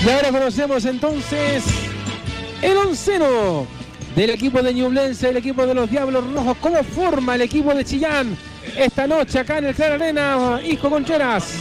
Y ahora conocemos entonces el onceno del equipo de Ñublense, el equipo de los Diablos Rojos. ¿Cómo forma el equipo de Chillán esta noche acá en el Clara Arena, Isco Concheras?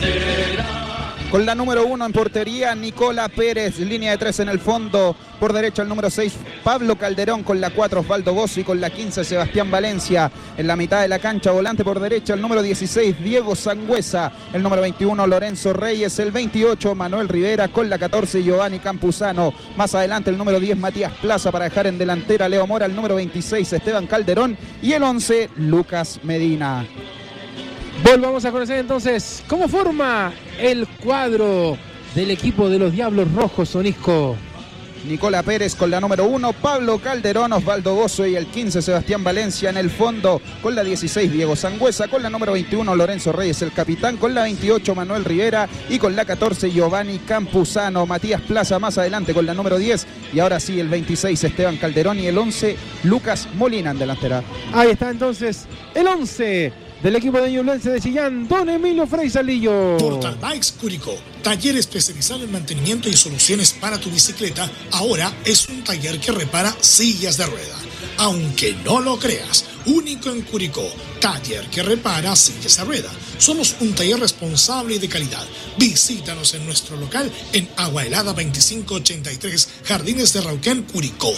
Con la número 1 en portería, Nicola Pérez, línea de 3 en el fondo. Por derecha el número 6, Pablo Calderón. Con la 4, Osvaldo Gozo. Y con la 15, Sebastián Valencia. En la mitad de la cancha, volante por derecha, el número 16, Diego Sangüesa. El número 21, Lorenzo Reyes. El 28, Manuel Rivera. Con la 14, Giovanni Campuzano. Más adelante el número 10, Matías Plaza, para dejar en delantera Leo Mora. El número 26, Esteban Calderón. Y el 11, Lucas Medina. Volvamos a conocer entonces cómo forma el cuadro del equipo de los Diablos Rojos, Sonisco. Nicola Pérez con la número 1, Pablo Calderón, Osvaldo Gozo y el 15, Sebastián Valencia en el fondo. Con la 16, Diego Sangüesa. Con la número 21, Lorenzo Reyes, el capitán. Con la 28, Manuel Rivera. Y con la 14, Giovanni Campuzano. Matías Plaza más adelante con la número 10. Y ahora sí, el 26, Esteban Calderón. Y el 11, Lucas Molina en delantera. Ahí está entonces el 11 del equipo de Ñublense de Chillán, don Emilio Frey Salillo. Portal Bikes Curicó, taller especializado en mantenimiento y soluciones para tu bicicleta, ahora es un taller que repara sillas de rueda. Aunque no lo creas, único en Curicó, taller que repara sillas de rueda. Somos un taller responsable y de calidad. Visítanos en nuestro local en Agua Helada 2583, Jardines de Rauquén, Curicó.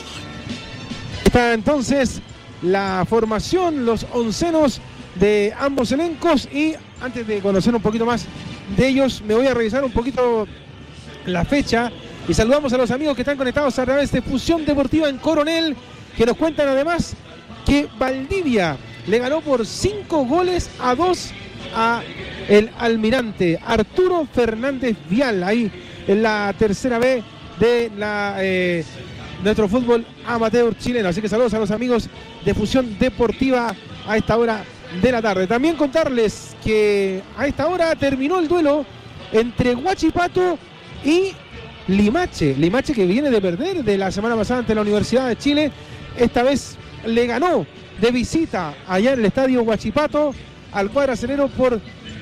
Está entonces la formación, los oncenos de ambos elencos, y antes de conocer un poquito más de ellos, me voy a revisar un poquito la fecha y saludamos a los amigos que están conectados a través de Fusión Deportiva en Coronel, que nos cuentan además que Valdivia le ganó por 5-2 a el Almirante. Arturo Fernández Vial, ahí en la tercera B de nuestro fútbol amateur chileno. Así que saludos a los amigos de Fusión Deportiva a esta hora de la tarde. También contarles que a esta hora terminó el duelo entre Huachipato y Limache. Limache, que viene de perder de la semana pasada ante la Universidad de Chile, esta vez le ganó de visita allá en el estadio Huachipato al cuadro acelero por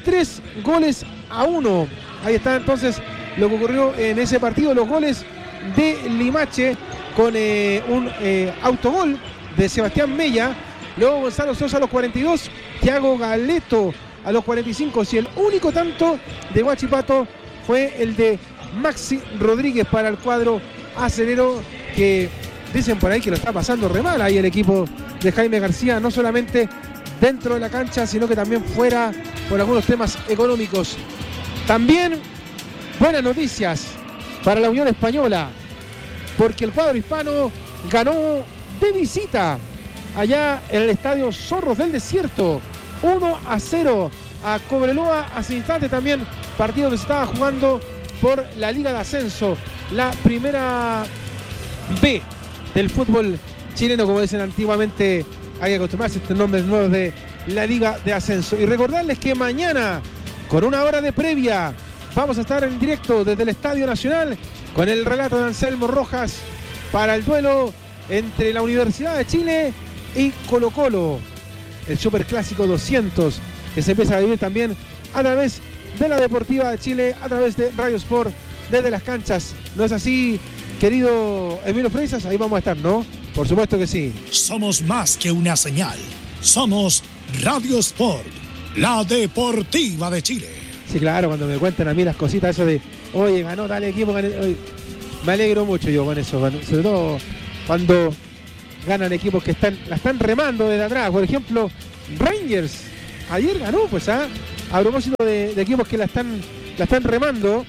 3-1. Ahí está entonces lo que ocurrió en ese partido. Los goles de Limache con un autogol de Sebastián Mella. Luego Gonzalo Sosa a los 42, Thiago Galeto a los 45. Y el único tanto de Huachipato fue el de Maxi Rodríguez para el cuadro acelero, que dicen por ahí que lo está pasando re mal ahí el equipo de Jaime García, no solamente dentro de la cancha, sino que también fuera por algunos temas económicos. También buenas noticias para la Unión Española, porque el cuadro hispano ganó de visita allá en el estadio Zorros del Desierto 1-0 a Cobreloa. Hace instante también partido que se estaba jugando por la Liga de Ascenso, la primera B del fútbol chileno, como dicen antiguamente. Hay que acostumbrarse a estos nombres nuevos de la Liga de Ascenso. Y recordarles que mañana, con una hora de previa, vamos a estar en directo desde el Estadio Nacional con el relato de Anselmo Rojas para el duelo entre la Universidad de Chile y Colo Colo, el Superclásico 200, que se empieza a vivir también a través de la Deportiva de Chile, a través de Radio Sport, desde las canchas. ¿No es así, querido Emilio Freisas? Ahí vamos a estar, ¿no? Por supuesto que sí. Somos más que una señal. Somos Radio Sport, la Deportiva de Chile. Sí, claro, cuando me cuentan a mí las cositas, eso de, oye, ganó tal equipo, oye, me alegro mucho yo con eso, sobre todo cuando ganan equipos que la están remando desde atrás. Por ejemplo, Rangers ayer ganó, pues, a propósito de equipos que la están remando,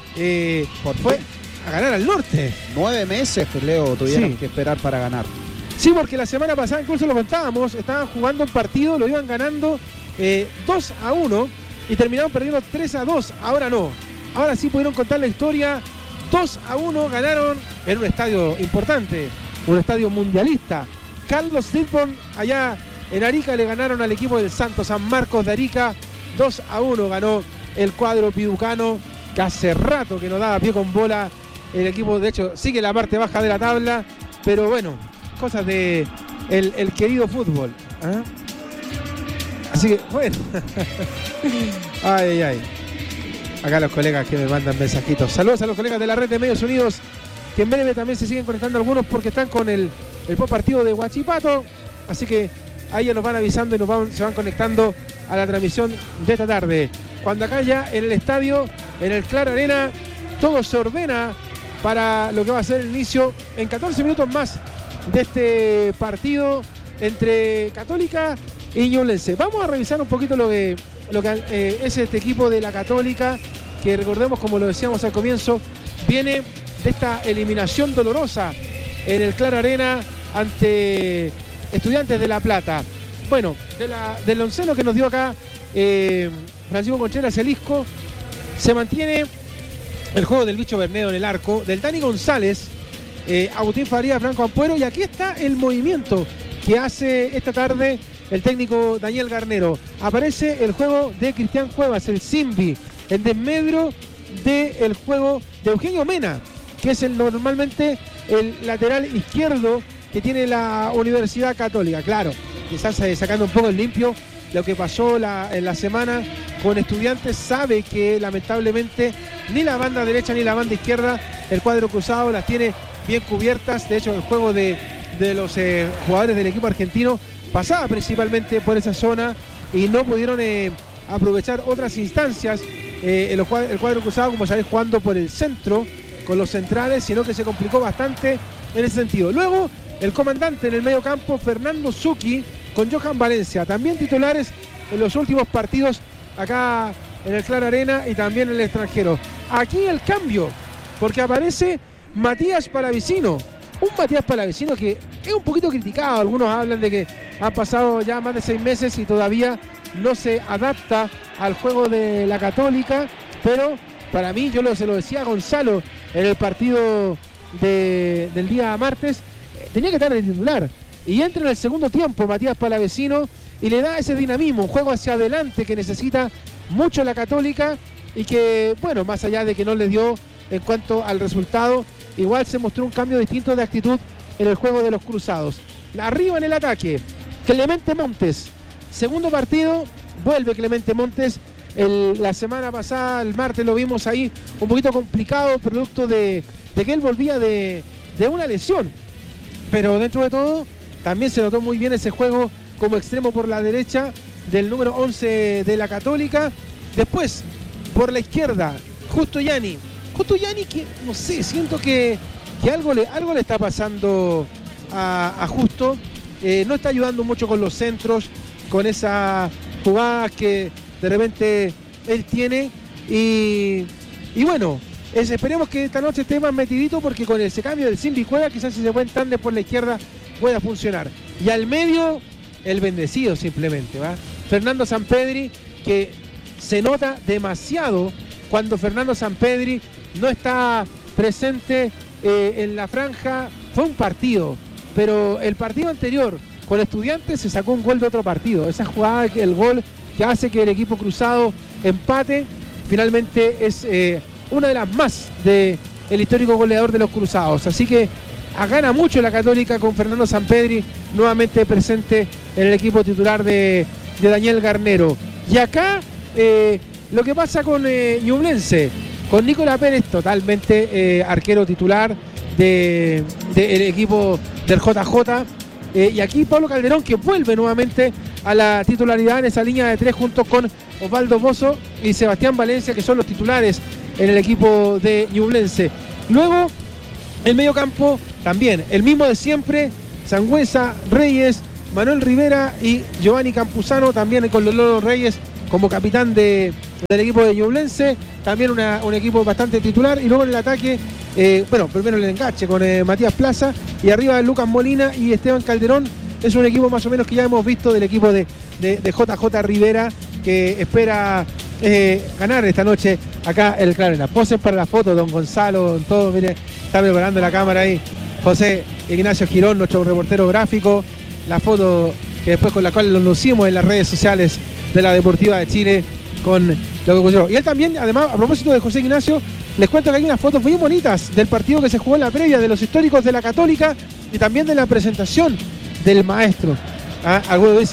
fue a ganar al norte. 9 meses, Leo, tuvieron que esperar para ganar. Sí, porque la semana pasada incluso lo contábamos, estaban jugando un partido, lo iban ganando 2-1 y terminaron perdiendo 3-2. Ahora no, ahora sí pudieron contar la historia. 2-1 ganaron en un estadio importante, un estadio mundialista. Carlos Silpon, allá en Arica, le ganaron al equipo del Santo San Marcos de Arica. 2-1 ganó el cuadro piducano, que hace rato que no daba pie con bola el equipo. De hecho, sigue en la parte baja de la tabla, pero bueno, cosas de el querido fútbol, ¿eh? Así que, bueno. Ay. Acá los colegas que me mandan mensajitos. Saludos a los colegas de la red de Medios Unidos, que en breve también se siguen conectando algunos porque están con el post partido de Huachipato. Así que ahí ya nos van avisando y se van conectando a la transmisión de esta tarde. Cuando acá ya en el estadio, en el Clara Arena, todo se ordena para lo que va a ser el inicio en 14 minutos más de este partido entre Católica y Ñublense. Vamos a revisar un poquito lo que es este equipo de la Católica, que recordemos, como lo decíamos al comienzo, viene de esta eliminación dolorosa en el Clara Arena ante Estudiantes de La Plata. Bueno, del onceno que nos dio acá Francisco Contreras Elisco, se mantiene el juego del Bicho Bernedo en el arco, del Dani González, Agustín Faría, Franco Ampuero, y aquí está el movimiento que hace esta tarde el técnico Daniel Garnero. Aparece el juego de Cristian Cuevas, el Simbi, en desmedro del juego de Eugenio Mena, que es normalmente el lateral izquierdo que tiene la Universidad Católica. Claro, quizás sacando un poco el limpio lo que pasó en la semana con Estudiantes, sabe que lamentablemente ni la banda derecha ni la banda izquierda, el cuadro cruzado las tiene bien cubiertas. De hecho, el juego de los jugadores del equipo argentino pasaba principalmente por esa zona y no pudieron aprovechar otras instancias. El cuadro cruzado, como sabéis, jugando por el centro con los centrales, sino que se complicó bastante en ese sentido. Luego, el comandante en el medio campo, Fernando Zucchi, con Johan Valencia, también titulares en los últimos partidos acá en el Clara Arena y también en el extranjero. Aquí el cambio, porque aparece Matías Palavicino, un Matías Palavicino que es un poquito criticado. Algunos hablan de que han pasado ya más de 6 meses y todavía no se adapta al juego de la Católica, pero para mí, se lo decía a Gonzalo en el partido del día martes, tenía que estar de titular. Y entra en el segundo tiempo Matías Palavecino y le da ese dinamismo, un juego hacia adelante que necesita mucho la Católica y que, bueno, más allá de que no le dio en cuanto al resultado, igual se mostró un cambio distinto de actitud en el juego de los cruzados. Arriba en el ataque, Clemente Montes. Segundo partido, vuelve Clemente Montes. La semana pasada, el martes, lo vimos ahí un poquito complicado, producto de que él volvía de una lesión. Pero dentro de todo, también se notó muy bien ese juego como extremo por la derecha del número 11 de la Católica. Después, por la izquierda, Justo Yani, que no sé, siento que algo le está pasando a Justo. No está ayudando mucho con los centros, con esas jugadas que de repente él tiene. Y bueno, esperemos que esta noche esté más metidito, porque con ese cambio del Simbi Cueva, quizás si se pueden tande por la izquierda pueda funcionar. Y al medio, el bendecido simplemente, ¿va? Fernando Sampedri, que se nota demasiado cuando Fernando Sampedri no está presente en la franja. Fue un partido, pero el partido anterior con Estudiantes se sacó un gol de otro partido. Esa jugada, el gol que hace que el equipo cruzado empate, finalmente es una de las más del histórico goleador de los cruzados. Así que gana mucho la Católica con Fernando Sampedri nuevamente presente en el equipo titular de Daniel Garnero. Y acá lo que pasa con Ñublense, con Nicolás Pérez, totalmente arquero titular del equipo del JJ. Y aquí Pablo Calderón, que vuelve nuevamente a la titularidad en esa línea de 3 junto con Osvaldo Bozo y Sebastián Valencia, que son los titulares en el equipo de Ñublense. Luego, el medio campo también, el mismo de siempre: Sangüesa, Reyes, Manuel Rivera y Giovanni Campuzano, también con Lolo Reyes como capitán del equipo de Ñublense. También un equipo bastante titular. Y luego en el ataque, primero el enganche con Matías Plaza, y arriba Lucas Molina y Esteban Calderón. Es un equipo más o menos que ya hemos visto del equipo de JJ Rivera, que espera ganar esta noche acá el Clarena. Poses para la foto, don Gonzalo, don todo, mire, está preparando la cámara ahí José Ignacio Girón, nuestro reportero gráfico. La foto que después con la cual lo lucimos en las redes sociales de la Deportiva de Chile con lo que ocurrió. Y él también, además, a propósito de José Ignacio, les cuento que hay unas fotos muy bonitas del partido que se jugó en la previa, de los históricos de la Católica y también de la presentación del maestro. Algunos dicen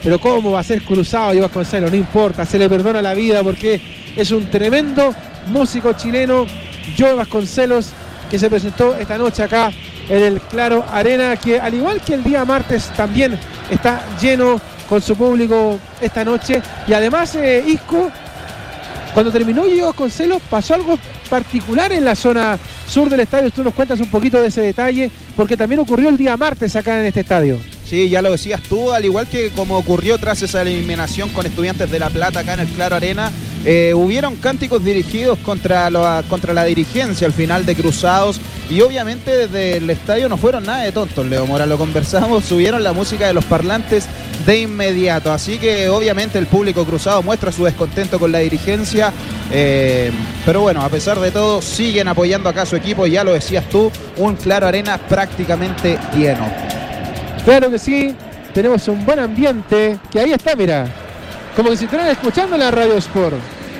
pero ¿cómo va a ser Cruzado y Vasconcelos? No importa, se le perdona la vida porque es un tremendo músico chileno, Joe Vasconcelos, que se presentó esta noche acá en el Claro Arena, que al igual que el día martes también está lleno con su público esta noche. Y además, Isco, cuando terminó Joe Vasconcelos, pasó algo particular en la zona sur del estadio. Tú nos cuentas un poquito de ese detalle, porque también ocurrió el día martes acá en este estadio. Sí, ya lo decías tú, al igual que como ocurrió tras esa eliminación con Estudiantes de La Plata acá en el Claro Arena, hubieron cánticos dirigidos contra la dirigencia al final de Cruzados, y obviamente desde el estadio no fueron nada de tontos, Leo Mora, lo conversamos, subieron la música de los parlantes de inmediato, así que obviamente el público cruzado muestra su descontento con la dirigencia, pero bueno, a pesar de todo siguen apoyando acá a su equipo, y ya lo decías tú, un Claro Arena prácticamente lleno. Claro que sí, tenemos un buen ambiente, que ahí está, mira, como que si estuvieran escuchando la Radio Sport.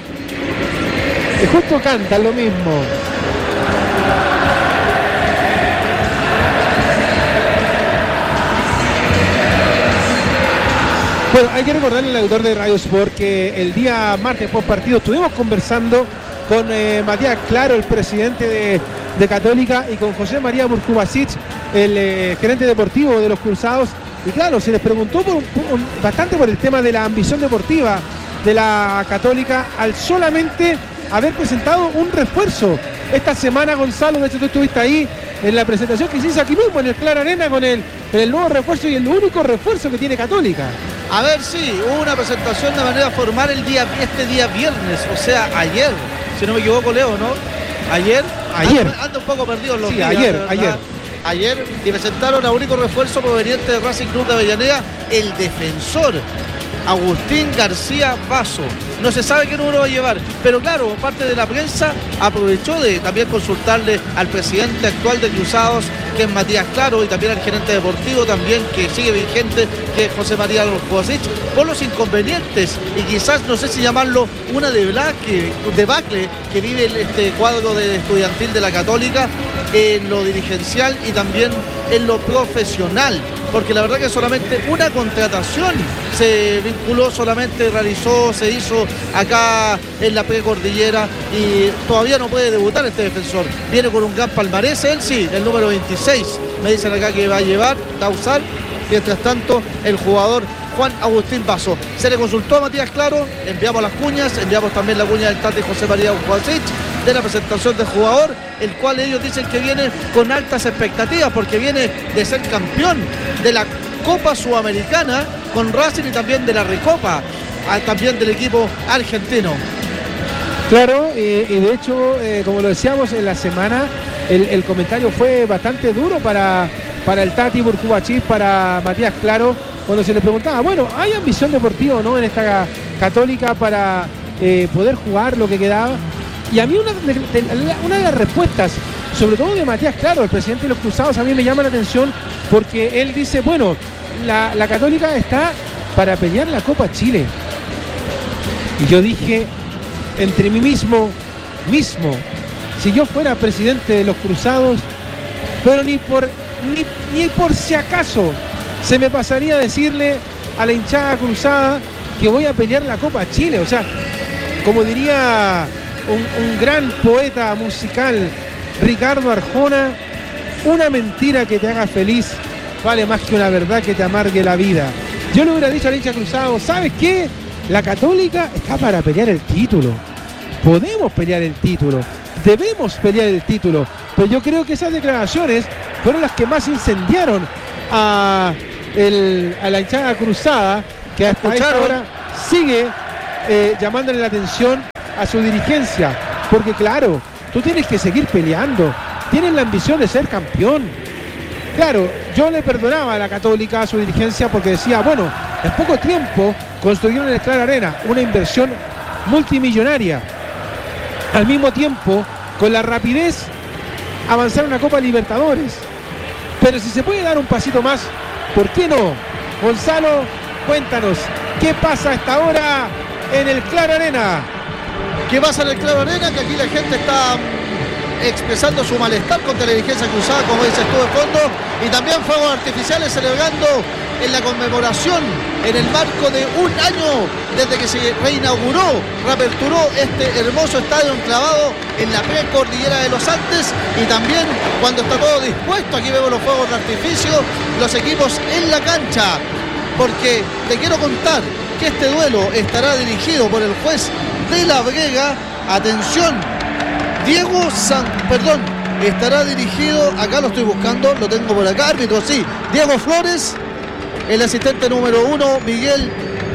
Y justo cantan lo mismo. Bueno, hay que recordarle al autor de Radio Sport que el día martes post partido estuvimos conversando con Matías Claro, el presidente de Católica, y con José María Burkubasic, el gerente deportivo de los Cruzados. Y claro, se les preguntó bastante por el tema de la ambición deportiva de la Católica al solamente haber presentado un refuerzo esta semana, Gonzalo. De hecho, tú estuviste ahí en la presentación que hiciste aquí mismo en el Claro Arena con el nuevo refuerzo y el único refuerzo que tiene Católica. A ver, sí, hubo una presentación de manera formal este día viernes, o sea, ayer, si no me equivoco, Leo, ¿no? Ayer. Ando un poco perdido en los días. Ayer y presentaron a único refuerzo proveniente de Racing Club de Avellaneda, el defensor Agustín García Vaso. No se sabe qué número va a llevar, pero claro, parte de la prensa aprovechó de también consultarle al presidente actual de Cruzados, que es Matías Claro, y también al gerente deportivo también, que sigue vigente, que es José María Burkubasic, por los inconvenientes y quizás, no sé si llamarlo una debacle que vive este cuadro de estudiantil de la Católica en lo dirigencial y también en lo profesional, porque la verdad que solamente una contratación se vinculó, se hizo acá en la precordillera, y todavía no puede debutar este defensor. Viene con un gran palmarés, él sí, el número 26, me dicen acá que va a usar. Mientras tanto, el jugador Juan Agustín Vaso. Se le consultó a Matías Claro, enviamos las cuñas, enviamos también la cuña del Tati José María Burkubasic de la presentación del jugador, el cual ellos dicen que viene con altas expectativas porque viene de ser campeón de la Copa Sudamericana con Racing y también de la Recopa, también del equipo argentino. Claro, y de hecho, como lo decíamos en la semana, el comentario fue bastante duro para el Tati Burkubasic, para Matías Claro, cuando se le preguntaba, bueno, ¿hay ambición deportiva o no en esta Católica para poder jugar lo que quedaba? Y a mí una de las respuestas, sobre todo de Matías Claro, el presidente de los Cruzados, a mí me llama la atención, porque él dice, bueno, la Católica está para pelear la Copa Chile. Y yo dije, entre mí mismo, si yo fuera presidente de los Cruzados, pero ni por si acaso se me pasaría a decirle a la hinchada cruzada que voy a pelear la Copa Chile. O sea, como diría un gran poeta musical, Ricardo Arjona, una mentira que te haga feliz vale más que una verdad que te amargue la vida. Yo le hubiera dicho al hincha cruzado, ¿sabes qué? La Católica está para pelear el título. Podemos pelear el título, debemos pelear el título, pero yo creo que esas declaraciones fueron las que más incendiaron a la hinchada cruzada, que hasta esta hora sigue llamándole la atención a su dirigencia, porque claro, tú tienes que seguir peleando, tienes la ambición de ser campeón. Claro, yo le perdonaba a la Católica, a su dirigencia, porque decía, bueno, en poco tiempo construyeron el Claro Arena, una inversión multimillonaria. Al mismo tiempo, con la rapidez, avanzaron a Copa Libertadores. Pero si se puede dar un pasito más, ¿por qué no? Gonzalo, cuéntanos, ¿qué pasa a esta hora en el Claro Arena? ¿Qué pasa en el Claro Arena? Que aquí la gente está expresando su malestar contra la dirigencia cruzada, como dices tú de fondo, y también fuegos artificiales celebrando en la conmemoración en el marco de un año desde que se reaperturó este hermoso estadio enclavado en la precordillera de los Andes, y también cuando está todo dispuesto, aquí vemos los fuegos de artificio, los equipos en la cancha, porque te quiero contar que este duelo estará dirigido por el juez de La Brega. Atención, estará dirigido, acá lo estoy buscando, lo tengo por acá, árbitro, sí, Diego Flores, el asistente número 1, Miguel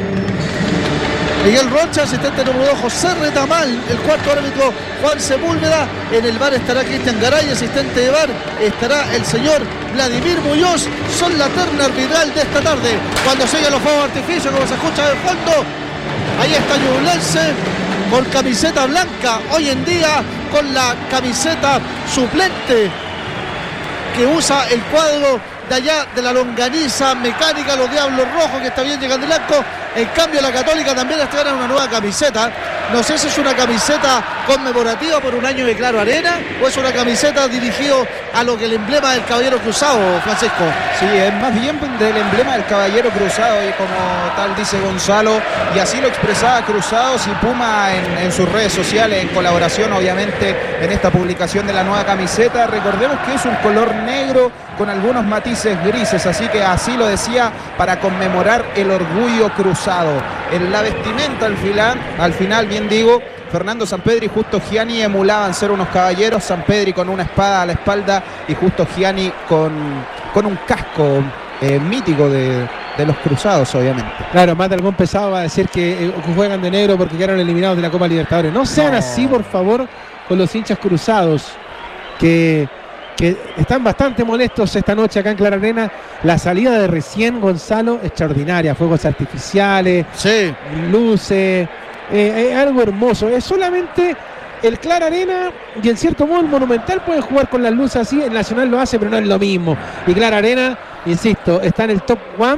Rocha, asistente número 2, José Retamal, el cuarto árbitro, Juan Sepúlveda, en el bar estará Cristian Garay, asistente de bar estará el señor Vladimir Muñoz. Son la terna arbitral de esta tarde, cuando siguen los fuegos de artificio, como se escucha de fondo. Ahí está Ñublense con camiseta blanca, hoy en día con la camiseta suplente que usa el cuadro de allá de la longaniza mecánica, los Diablos Rojos, que está bien llegando el arco. En cambio la Católica también estrenará una nueva camiseta. No sé si es una camiseta conmemorativa por un año de Claro Arena o es una camiseta dirigido a lo que el emblema del Caballero Cruzado, Francisco. Sí, es más bien del emblema del Caballero Cruzado, y como tal dice Gonzalo, y así lo expresaba Cruzados y Puma en sus redes sociales, en colaboración obviamente en esta publicación de la nueva camiseta. Recordemos que es un color negro con algunos matices grises, así que así lo decía, para conmemorar el orgullo cruzado. En la vestimenta al final, bien digo, Fernando Sampedri y Justo Gianni emulaban ser unos caballeros, Sampedri con una espada a la espalda y Justo Gianni con un casco mítico de los cruzados, obviamente. Claro, más de algún pesado va a decir que juegan de negro porque quedaron eliminados de la Copa Libertadores. No sean así, por favor, con los hinchas cruzados, que están bastante molestos esta noche acá en Clara Arena. La salida de recién, Gonzalo, extraordinaria, fuegos artificiales, sí, luces, algo hermoso. Es solamente el Clara Arena y en cierto modo el Monumental puede jugar con las luces así, el Nacional lo hace, pero no es lo mismo. Y Clara Arena, insisto, está en el top 1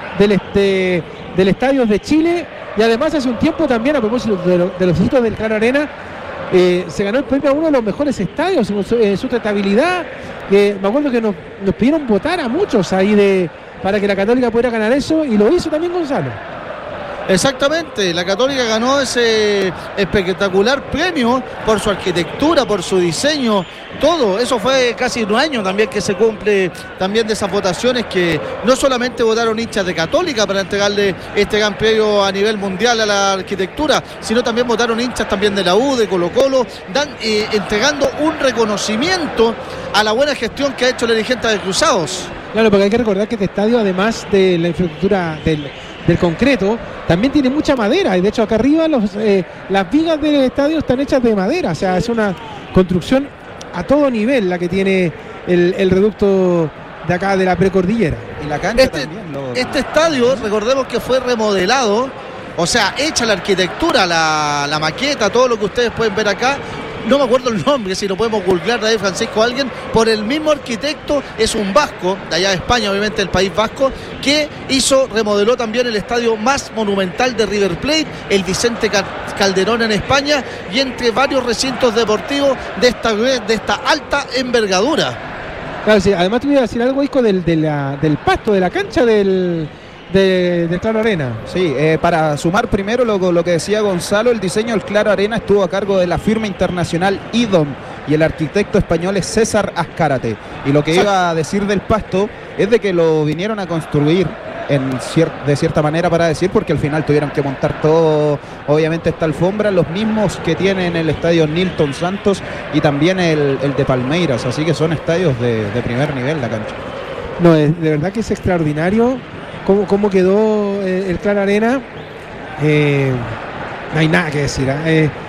del Estadio de Chile, y además hace un tiempo también, a propósito de los hitos del Clara Arena, se ganó el premio a uno de los mejores estadios en su tratabilidad. Me acuerdo que nos pidieron votar a muchos ahí para que la Católica pudiera ganar eso, y lo hizo también Gonzalo. Exactamente, la Católica ganó ese espectacular premio por su arquitectura, por su diseño, todo. Eso fue casi un año también que se cumple también de esas votaciones, que no solamente votaron hinchas de Católica para entregarle este gran premio a nivel mundial a la arquitectura, sino también votaron hinchas también de la U, de Colo Colo, entregando un reconocimiento a la buena gestión que ha hecho la dirigente de Cruzados. Claro, porque hay que recordar que este estadio, además de la infraestructura del concreto, también tiene mucha madera, y de hecho acá arriba las vigas del estadio están hechas de madera, o sea, es una construcción a todo nivel la que tiene el reducto de acá de la precordillera. Y la cancha también. Este estadio, recordemos que fue remodelado, o sea, hecha la arquitectura, la maqueta, todo lo que ustedes pueden ver acá. No me acuerdo el nombre, si lo podemos googlear de ahí, Francisco, alguien, por el mismo arquitecto, es un vasco, de allá de España, obviamente el país vasco, que remodeló también el estadio más monumental de River Plate, el Vicente Calderón en España, y entre varios recintos deportivos de esta alta envergadura. Claro, sí, además te voy a decir algo, Isco, del pasto, de la cancha de Claro Arena. Sí, para sumar primero lo que decía Gonzalo, el diseño del Claro Arena estuvo a cargo de la firma internacional IDOM, y el arquitecto español es César Azcárate. Y lo que iba a decir del pasto es de que lo vinieron a construir de cierta manera, para decir, porque al final tuvieron que montar todo, obviamente esta alfombra, los mismos que tienen el estadio Nilton Santos y también el de Palmeiras, así que son estadios de primer nivel la cancha. No, de verdad que es extraordinario cómo quedó el Clara Arena. No hay nada que decir,